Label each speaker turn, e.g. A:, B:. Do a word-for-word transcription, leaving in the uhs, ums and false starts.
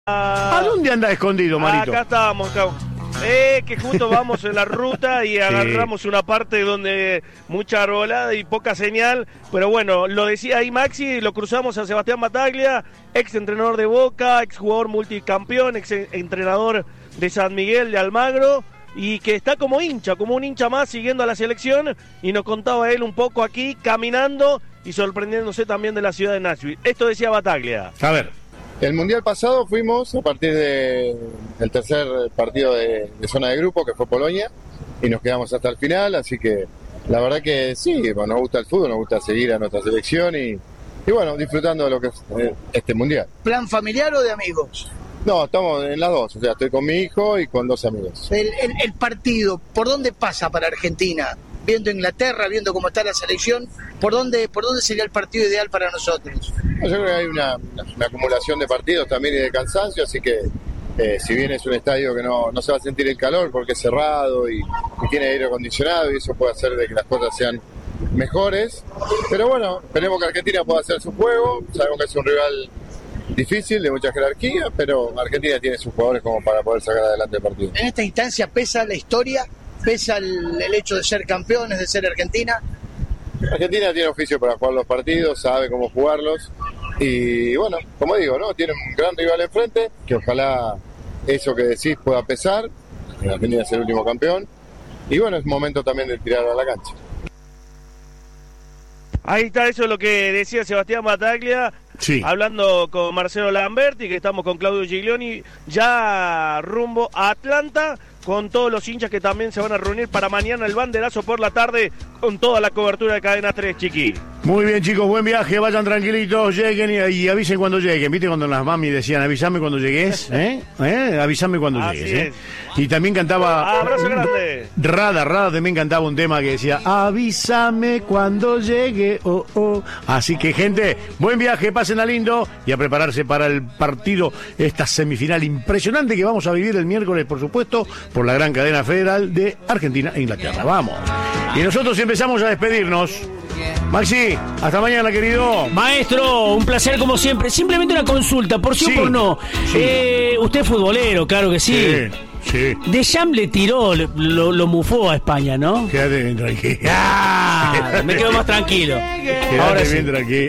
A: ¿A dónde anda escondido, Marito?
B: Acá estábamos, acá. Eh, que justo vamos en la ruta y agarramos sí. una parte donde mucha arbolada y poca señal, pero bueno, lo decía ahí Maxi, lo cruzamos a Sebastián Battaglia, ex entrenador de Boca, ex jugador multicampeón, ex entrenador de San Miguel de Almagro, y que está como hincha, como un hincha más siguiendo a la selección, y nos contaba él un poco aquí, caminando y sorprendiéndose también de la ciudad de Nashville. Esto decía Battaglia.
A: A ver.
C: El Mundial pasado fuimos a partir de el tercer partido de, de zona de grupo, que fue Polonia, y nos quedamos hasta el final, así que la verdad que sí, bueno, nos gusta el fútbol, nos gusta seguir a nuestra selección y, y bueno, disfrutando de lo que es eh, este Mundial.
D: ¿Plan familiar o de amigos?
C: No, estamos en las dos, o sea, estoy con mi hijo y con dos amigos.
D: El, el, el partido, ¿por dónde pasa para Argentina? Viendo Inglaterra, viendo cómo está la selección, ¿por dónde, por dónde sería el partido ideal para nosotros?
C: Yo creo que hay una, una, una acumulación de partidos también y de cansancio, así que eh, si bien es un estadio que no, no se va a sentir el calor porque es cerrado y, y tiene aire acondicionado y eso puede hacer de que las cosas sean mejores, pero bueno, esperemos que Argentina pueda hacer su juego, sabemos que es un rival difícil, de mucha jerarquía, pero Argentina tiene sus jugadores como para poder sacar adelante el partido.
D: En esta instancia pesa la historia, pesa el, el hecho de ser campeones, de ser Argentina.
C: Argentina tiene oficio para jugar los partidos, sabe cómo jugarlos y bueno, como digo, ¿no? Tiene un gran rival enfrente, que ojalá eso que decís pueda pesar. Argentina es el último campeón y bueno, es momento también de tirar a la cancha.
B: Ahí está, eso es lo que decía Sebastián Battaglia, sí. hablando con Marcelo Lamberti, que estamos con Claudio Giglioni, ya rumbo a Atlanta, con todos los hinchas que también se van a reunir para mañana el banderazo por la tarde, con toda la cobertura de Cadena tres, Chiqui.
A: Muy bien, chicos, buen viaje, vayan tranquilitos, lleguen y, y avisen cuando lleguen. ¿Viste cuando las mami decían, avísame cuando llegues? ¿Eh? ¿Eh? Avísame cuando Así llegues. ¿eh? Y también cantaba...
B: ¡Abrazo grande!
A: Rada, Rada también cantaba un tema que decía, avísame cuando llegue, oh, oh. Así que, gente, buen viaje, pasen a lindo y a prepararse para el partido, esta semifinal impresionante que vamos a vivir el miércoles, por supuesto, por la gran cadena federal de Argentina e Inglaterra. Vamos. Y nosotros empezamos a despedirnos. Maxi, hasta mañana, querido.
E: Maestro, un placer como siempre. Simplemente una consulta, por sí, sí o por no. Sí. Eh, usted es futbolero, claro que sí.
A: Sí. Sí.
E: Deschamps le tiró, lo, lo mufó a España, ¿no?
A: Quédate bien tranquilo.
E: Ah, me quedo más tranquilo.
A: Quédate Ahora bien sí. tranquilo.